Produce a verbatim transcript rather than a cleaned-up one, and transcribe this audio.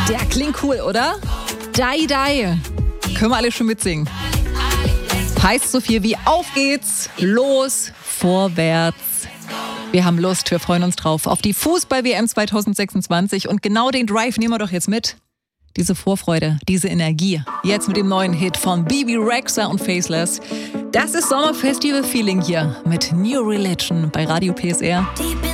Der klingt cool, oder? Die, die. Können wir alle schon mitsingen. Heißt so viel wie auf geht's, los, vorwärts. Wir haben Lust, wir freuen uns drauf auf die Fußball-W M zwanzig sechsundzwanzig und genau den Drive nehmen wir doch jetzt mit. Diese Vorfreude, diese Energie. Jetzt mit dem neuen Hit von Bebe Rexha und Faceless. Das ist Sommerfestival-Feeling hier mit New Religion bei Radio P S R.